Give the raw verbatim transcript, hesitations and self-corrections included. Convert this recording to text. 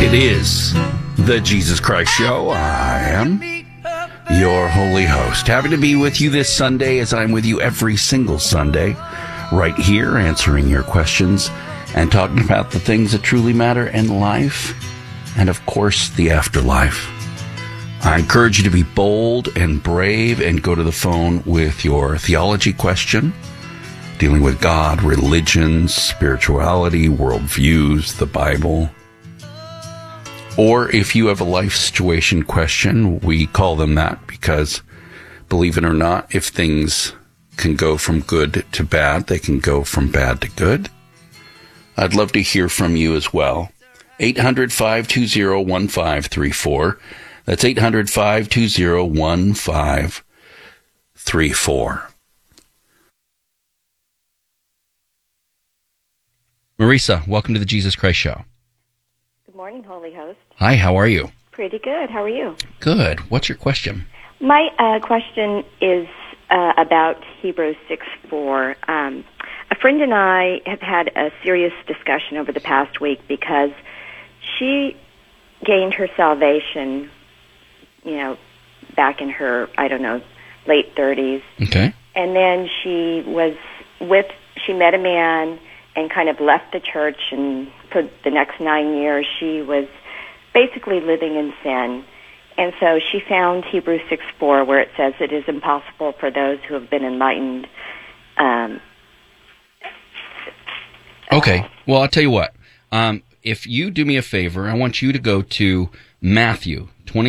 It is the Jesus Christ Show. I am your holy host. Happy to be with you this Sunday, as I'm with you every single Sunday, right here, answering your questions and talking about the things that truly matter in life and, of course, the afterlife. I encourage you to be bold and brave and go to the phone with your theology question, dealing with God, religion, spirituality, worldviews, the Bible. Or if you have a life situation question, we call them that because, believe it or not, if things can go from good to bad, they can go from bad to good. I'd love to hear from you as well. eight hundred, five two zero, one five three four. That's eight hundred, five two zero, one five three four. Marisa, welcome to the Jesus Christ Show. Good morning, Holy Host. Hi, how are you? Pretty good. How are you? Good. What's your question? My uh, question is uh, about Hebrews six four. Um, a friend and I have had a serious discussion over the past week because she gained her salvation, you know, back in her, I don't know, late thirties. Okay. And then she was with, she met a man and kind of left the church, and for the next nine years she was basically living in sin. And so she found Hebrews six four, where it says it is impossible for those who have been enlightened. Um, okay. Well, I'll tell you what. Um, if you do me a favor, I want you to go to Matthew